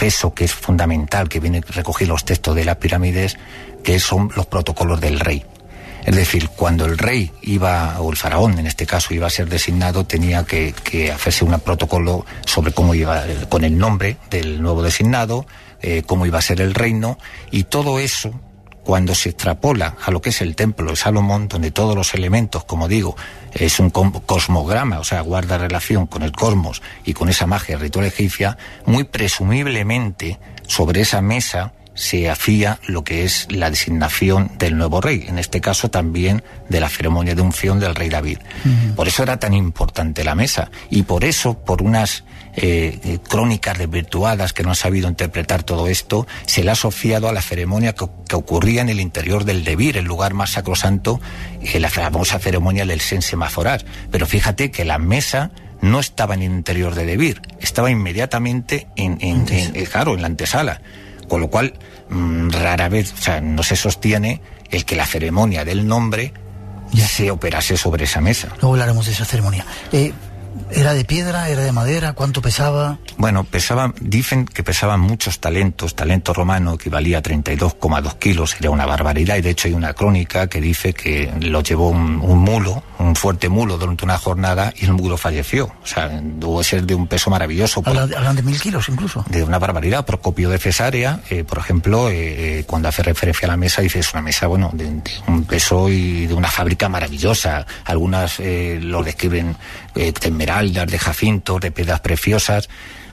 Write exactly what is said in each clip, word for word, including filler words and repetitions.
suceso que es fundamental, que viene a recoger los textos de las pirámides, que son los protocolos del rey. Es decir, cuando el rey iba, o el faraón en este caso, iba a ser designado, tenía que, que hacerse un protocolo sobre cómo iba, con el nombre del nuevo designado, eh, cómo iba a ser el reino, y todo eso, cuando se extrapola a lo que es el templo de Salomón, donde todos los elementos, como digo, es un cosmograma, o sea, guarda relación con el cosmos y con esa magia ritual egipcia, muy presumiblemente sobre esa mesa se hacía lo que es la designación del nuevo rey, en este caso también de la ceremonia de unción del rey David. Uh-huh. Por eso era tan importante la mesa, y por eso, por unas eh, crónicas desvirtuadas que no han sabido interpretar todo esto, se le ha asociado a la ceremonia que, que ocurría en el interior del Debir, el lugar más sacrosanto, eh, la famosa ceremonia del Sensemaforar. Pero fíjate que la mesa no estaba en el interior de Debir, estaba inmediatamente en, en, en, en, claro, en la antesala. Con lo cual, mmm, rara vez, o sea, no se sostiene el que la ceremonia del nombre ya se operase sobre esa mesa. Luego hablaremos de esa ceremonia. Eh, ¿Era de piedra? ¿Era de madera? ¿Cuánto pesaba? Bueno, pesaba, dicen que pesaban muchos talentos. Talento romano equivalía a treinta y dos coma dos kilos, era una barbaridad, y de hecho hay una crónica que dice que lo llevó un, un mulo, un fuerte mulo durante una jornada, y el mulo falleció. O sea, debe ser de un peso maravilloso. Hablan, por, hablan de mil kilos incluso. De una barbaridad. Procopio de Cesarea, eh, por ejemplo, eh, cuando hace referencia a la mesa, dice es una mesa, bueno, de, de un peso y de una fábrica maravillosa. Algunas eh, lo describen eh, de esmeraldas, de jacintos, de piedras preciosas.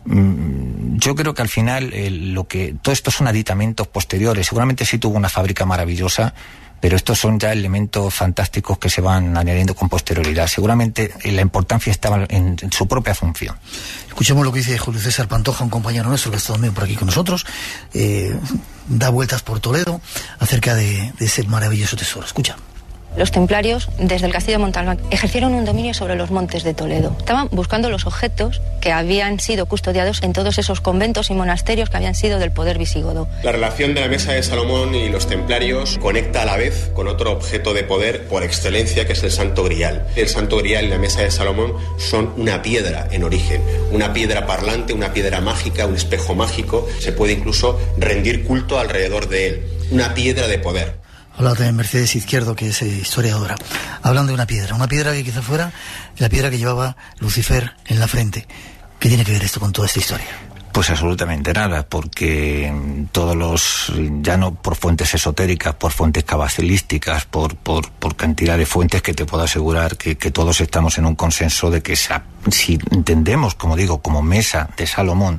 Yo creo que al final eh, lo que todo esto son aditamentos posteriores. Seguramente sí tuvo una fábrica maravillosa, pero estos son ya elementos fantásticos que se van añadiendo con posterioridad. Seguramente eh, la importancia estaba en, en su propia función. Escuchemos lo que dice Julio César Pantoja, un compañero nuestro que está también por aquí con nosotros. Eh, da vueltas por Toledo acerca de, de ese maravilloso tesoro. Escucha. Los templarios, desde el castillo de Montalbán, ejercieron un dominio sobre los montes de Toledo. Estaban buscando los objetos que habían sido custodiados en todos esos conventos y monasterios que habían sido del poder visigodo. La relación de la Mesa de Salomón y los templarios conecta a la vez con otro objeto de poder por excelencia, que es el Santo Grial. El Santo Grial y la Mesa de Salomón son una piedra en origen, una piedra parlante, una piedra mágica, un espejo mágico. Se puede incluso rendir culto alrededor de él. Una piedra de poder. Hablaba también Mercedes Izquierdo, que es eh, historiadora. Hablan de una piedra, una piedra que quizá fuera la piedra que llevaba Lucifer en la frente. ¿Qué tiene que ver esto con toda esta historia? Pues absolutamente nada, porque todos los, ya no por fuentes esotéricas, por fuentes cabalísticas, por, por, por cantidad de fuentes que te puedo asegurar que, que todos estamos en un consenso de que esa, si entendemos, como digo, como mesa de Salomón,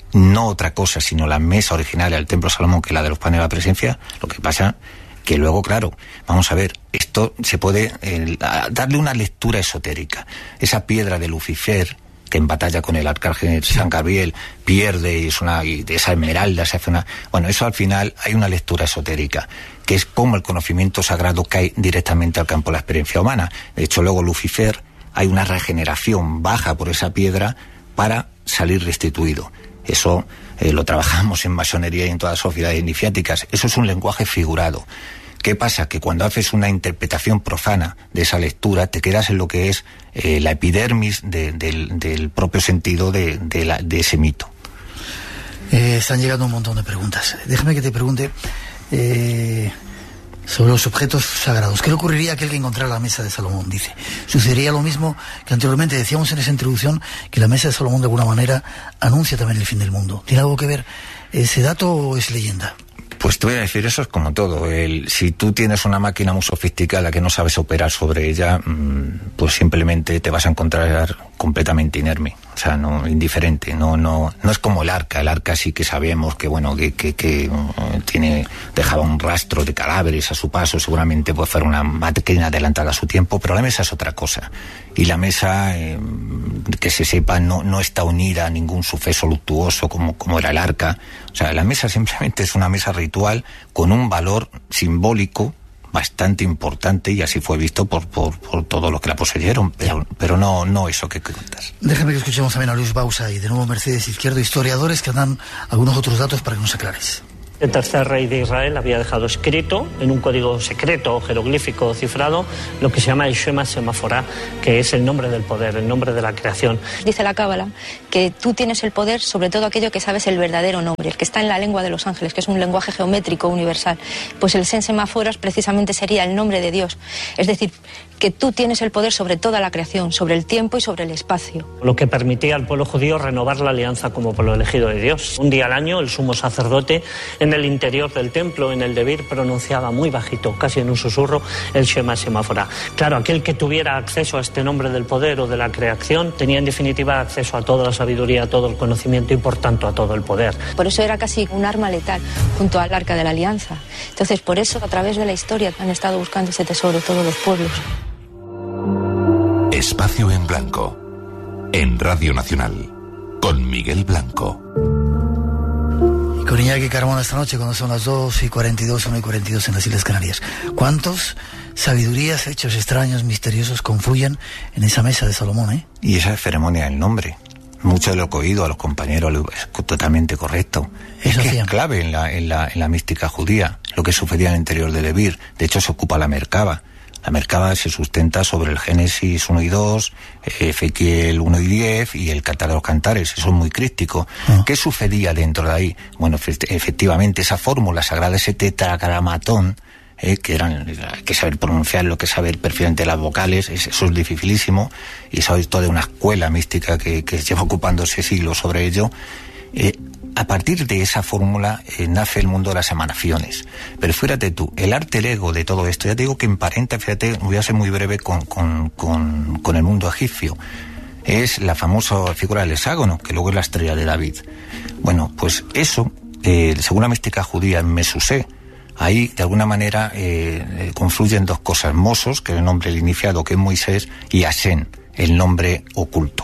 no otra cosa, sino la mesa original del Templo de Salomón, que es la de los panes de la presencia, lo que pasa que luego, claro, vamos a ver, esto se puede eh, darle una lectura esotérica. Esa piedra de Lucifer, que en batalla con el arcángel San Gabriel pierde, y es una, y de esa esmeralda se hace una... Bueno, eso al final hay una lectura esotérica, que es como el conocimiento sagrado cae directamente al campo de la experiencia humana. De hecho, luego Lucifer, hay una regeneración, baja por esa piedra para salir restituido. Eso eh, lo trabajamos en masonería y en todas las sociedades iniciáticas. Eso es un lenguaje figurado. ¿Qué pasa? Que cuando haces una interpretación profana de esa lectura, te quedas en lo que es eh, la epidermis de, de, del propio sentido de, de, la, de ese mito. Eh, están llegando un montón de preguntas. Déjame que te pregunte eh, sobre los objetos sagrados. ¿Qué le ocurriría a aquel que encontrara la mesa de Salomón? Dice, sucedería lo mismo que anteriormente decíamos en esa introducción, que la mesa de Salomón de alguna manera anuncia también el fin del mundo. ¿Tiene algo que ver ese dato o es leyenda? Pues te voy a decir, eso es como todo. El, si tú tienes una máquina muy sofisticada que no sabes operar sobre ella, pues simplemente te vas a encontrar completamente inerme, o sea, no, indiferente. No, no, no es como el arca. El arca sí que sabemos que, bueno, que, que, que tiene, dejaba un rastro de cadáveres a su paso. Seguramente puede ser una máquina adelantada a su tiempo, pero la mesa es otra cosa. Y la mesa, eh, que se sepa, no, no está unida a ningún suceso luctuoso como, como era el arca. O sea, la mesa simplemente es una mesa ritual con un valor simbólico bastante importante, y así fue visto por, por, por todos los que la poseyeron, pero, pero no, no eso que cuentas. Déjame que escuchemos también a Luis Bausa y de nuevo Mercedes Izquierdo, historiadores que dan algunos otros datos para que nos aclares. El tercer rey de Israel había dejado escrito en un código secreto, jeroglífico, cifrado, lo que se llama el Shema Semaforá, que es el nombre del poder, el nombre de la creación. Dice la Cábala que tú tienes el poder sobre todo aquello que sabes el verdadero nombre, el que está en la lengua de los ángeles, que es un lenguaje geométrico universal. Pues el Sen Semaforas precisamente sería el nombre de Dios. Es decir, que tú tienes el poder sobre toda la creación, sobre el tiempo y sobre el espacio. Lo que permitía al pueblo judío renovar la alianza como pueblo elegido de Dios. Un día al año el sumo sacerdote en el interior del templo, en el Debir, pronunciaba muy bajito, casi en un susurro, el Shema Semaforá. Claro, aquel que tuviera acceso a este nombre del poder o de la creación tenía en definitiva acceso a toda la sabiduría, a todo el conocimiento y por tanto a todo el poder. Por eso era casi un arma letal junto al Arca de la Alianza. Entonces por eso a través de la historia han estado buscando ese tesoro todos los pueblos. Espacio en Blanco, en Radio Nacional, con Miguel Blanco. Y con Iñaki Carmona esta noche, cuando son las dos y cuarenta y dos, una y cuarenta y dos en las Islas Canarias. ¿Cuántos sabidurías, hechos extraños, misteriosos confluyen en esa mesa de Salomón, eh? Y esa ceremonia del nombre. Mucho de lo que he oído a los compañeros es totalmente correcto. Es que es clave en la, en, la, en la mística judía, lo que sucedía en el interior de Debir. De hecho, se ocupa la Merkaba. La Merkaba se sustenta sobre el Génesis uno y dos, Ezequiel uno y diez y el Cantar de los Cantares. Eso es muy críptico. Uh-huh. ¿Qué sucedía dentro de ahí? Bueno, efectivamente, esa fórmula sagrada, ese tetragramatón, eh, que eran, hay que saber pronunciarlo, hay que saber perfectamente las vocales, eso es dificilísimo, y eso es toda una escuela mística que, que lleva ocupándose siglos sobre ello. Eh, A partir de esa fórmula eh, nace el mundo de las emanaciones. Pero fíjate tú, el arte, el ego de todo esto, ya te digo que emparenta, fíjate, voy a ser muy breve con, con, con, con el mundo egipcio. Es la famosa figura del hexágono, que luego es la estrella de David. Bueno, pues eso, eh, según la mística judía en Mesusé, ahí de alguna manera eh, confluyen dos cosas: Moses, que es el nombre del iniciado, que es Moisés, y Hashem, el nombre oculto.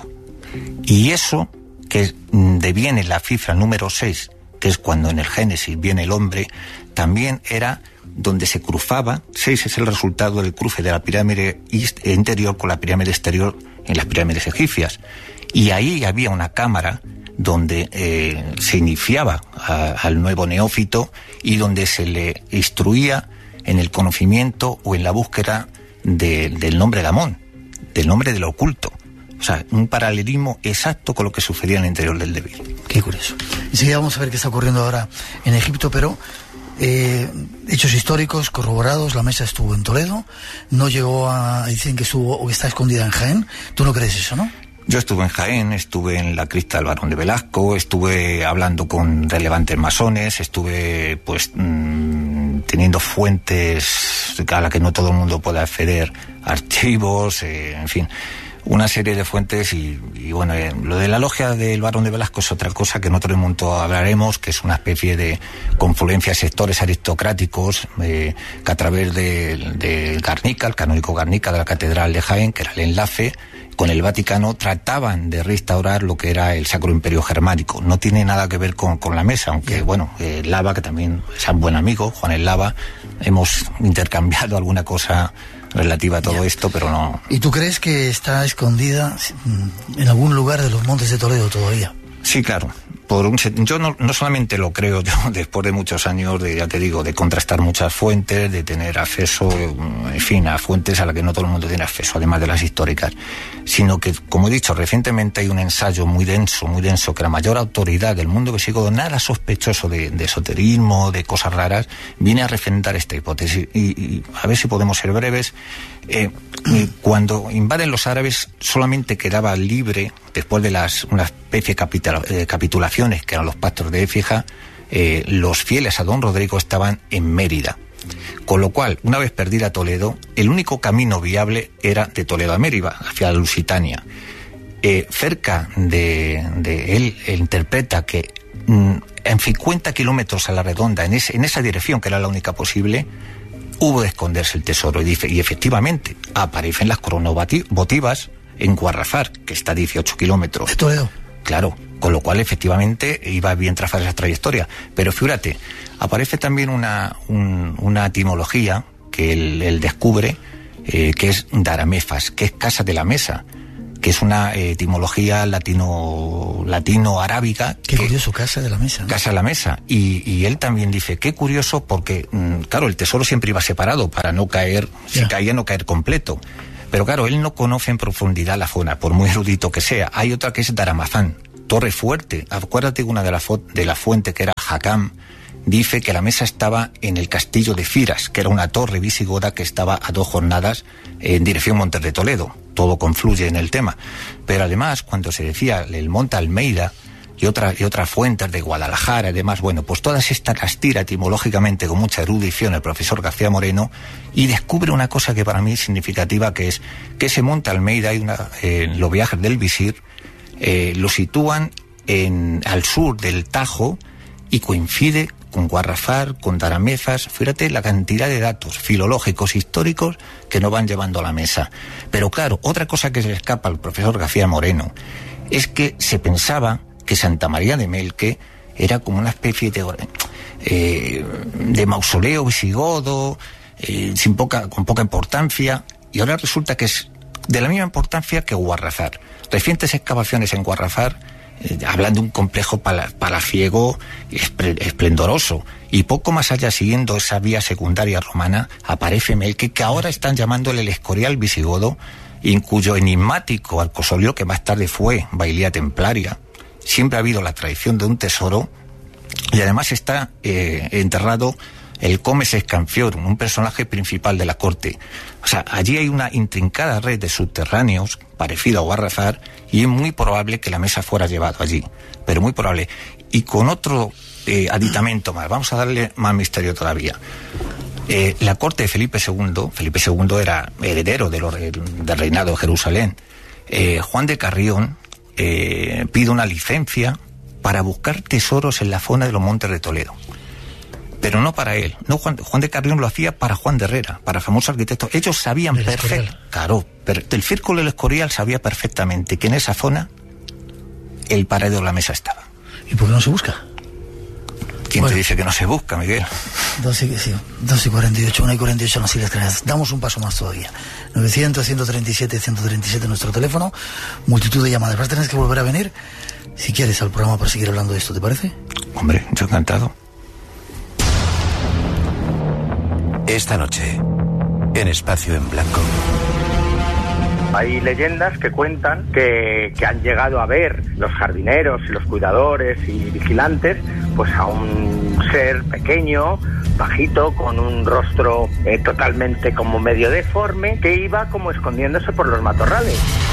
Y eso, que deviene la cifra número seis, que es cuando en el Génesis viene el hombre, también era donde se cruzaba. Seis es el resultado del cruce de la pirámide interior con la pirámide exterior en las pirámides egipcias. Y ahí había una cámara donde eh, se iniciaba a, al nuevo neófito y donde se le instruía en el conocimiento o en la búsqueda de, del nombre de Amón, del nombre del oculto. O sea, un paralelismo exacto con lo que sucedía en el interior del Debir. Qué curioso. Enseguida vamos a ver qué está ocurriendo ahora en Egipto, pero eh, hechos históricos corroborados. La mesa estuvo en Toledo, no llegó a... Dicen que estuvo o que está escondida en Jaén. ¿Tú no crees eso, no? Yo estuve en Jaén, estuve en la cripta del Barón de Velasco, estuve hablando con relevantes masones, estuve pues mmm, teniendo fuentes a las que no todo el mundo puede acceder, archivos, eh, en fin, una serie de fuentes. Y, y bueno, eh, lo de la logia del Barón de Velasco es otra cosa que en otro momento hablaremos, que es una especie de confluencia de sectores aristocráticos eh, que a través de, de Garnica, el canónico Garnica de la Catedral de Jaén, que era el enlace con el Vaticano, trataban de restaurar lo que era el Sacro Imperio Germánico. No tiene nada que ver con, con la mesa, aunque bueno, eh, Lava, que también es un buen amigo, Juan el Lava, hemos intercambiado alguna cosa relativa a todo ya. esto, pero no... ¿Y tú crees que está escondida en algún lugar de los Montes de Toledo todavía? Sí, claro. Por un, yo no, no solamente lo creo yo, después de muchos años de, ya te digo, de contrastar muchas fuentes, de tener acceso, en fin, a fuentes a las que no todo el mundo tiene acceso, además de las históricas, sino que, como he dicho, recientemente hay un ensayo muy denso, muy denso, que la mayor autoridad del mundo visigodo, nada sospechoso de, de esoterismo, de cosas raras, viene a refrendar esta hipótesis. Y, y a ver si podemos ser breves. Eh, cuando invaden los árabes, solamente quedaba libre, después de las una especie de capitula, eh, capitulaciones, que eran los pactos de Écija, eh, los fieles a don Rodrigo estaban en Mérida. Con lo cual, una vez perdida Toledo, el único camino viable era de Toledo a Mérida, hacia la Lusitania. Eh, cerca de, de él, él interpreta que mm, en cincuenta kilómetros a la redonda, en, ese, en esa dirección, que era la única posible, hubo de esconderse el tesoro. Y, dice, y efectivamente, aparecen las coronas votivas en Guarrazar, que está a dieciocho kilómetros. ¿De Toledo? Claro, con lo cual efectivamente iba bien trazar esa trayectoria. Pero fíjate, aparece también una, un, una etimología que él, él descubre, eh, que es Daramefas, que es casa de la mesa. que es una etimología latino latino-arábica. Qué que, curioso, casa de la mesa, ¿no? Casa de la mesa. Y, y él también dice, qué curioso, porque, mmm, claro, el tesoro siempre iba separado para no caer, si yeah. caía, no caer completo. Pero claro, él no conoce en profundidad la zona, por muy erudito que sea. Hay otra que es Daramazán, Torre Fuerte. Acuérdate que una de la, de la fuente, que era Jacam, dice que la mesa estaba en el castillo de Firas, que era una torre visigoda que estaba a dos jornadas en dirección Montes de Toledo. Todo confluye en el tema. Pero además, cuando se decía el Monte Almeida y, otra, y otras fuentes de Guadalajara y demás, bueno, pues todas estas las tira etimológicamente con mucha erudición el profesor García Moreno, y descubre una cosa que para mí es significativa, que es que ese Monte Almeida, hay una, eh, en los viajes del visir, eh, lo sitúan en, al sur del Tajo, y coincide con Guarrafar, con Daramezas. Fíjate la cantidad de datos filológicos, históricos, que nos van llevando a la mesa. Pero claro, otra cosa que se le escapa al profesor García Moreno es que se pensaba que Santa María de Melque era como una especie de, eh, de mausoleo visigodo, eh, sin poca, con poca importancia, y ahora resulta que es de la misma importancia que Guarrafar. Recientes excavaciones en Guarrafar Eh, hablan de un complejo pala, palaciego esplendoroso, y poco más allá, siguiendo esa vía secundaria romana, aparece Melque, que ahora están llamándole el Escorial visigodo, en cuyo enigmático arcosolio, que más tarde fue Bailía Templaria, siempre ha habido la tradición de un tesoro, y además está eh, enterrado el Comes Escanfiorum, un personaje principal de la corte. O sea, allí hay una intrincada red de subterráneos parecido a Guarrafar, y es muy probable que la mesa fuera llevado allí, pero muy probable. Y con otro eh, aditamento más, vamos a darle más misterio todavía. Eh, la corte de Felipe segundo, Felipe segundo era heredero de lo, del reinado de Jerusalén. Eh, Juan de Carrión eh, pide una licencia para buscar tesoros en la zona de los Montes de Toledo. Pero no para él. No, Juan, Juan de Carrión lo hacía para Juan de Herrera, para famoso arquitecto. Ellos sabían perfectamente, claro, pero el Círculo del Escorial sabía perfectamente que en esa zona el paradero de la mesa estaba. ¿Y por qué no se busca? ¿Quién bueno. te dice que no se busca, Miguel? dos y, sí, dos y cuarenta y ocho, una y cuarenta y ocho, no las Canarias. Damos un paso más todavía. novecientos, ciento treinta y siete, ciento treinta y siete nuestro teléfono. Multitud de llamadas. Vas a tener que volver a venir, si quieres, al programa para seguir hablando de esto, ¿te parece? Hombre, yo encantado. Esta noche, en Espacio en Blanco. Hay leyendas que cuentan que, que han llegado a ver los jardineros y los cuidadores y vigilantes pues a un ser pequeño, bajito, con un rostro eh, totalmente como medio deforme, que iba como escondiéndose por los matorrales.